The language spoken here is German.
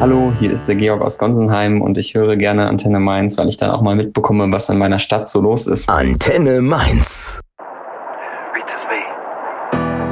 Hallo, hier ist der Georg aus Gonsenheim und ich höre gerne Antenne Mainz, weil ich dann auch mal mitbekomme, was in meiner Stadt so los ist. Antenne Mainz.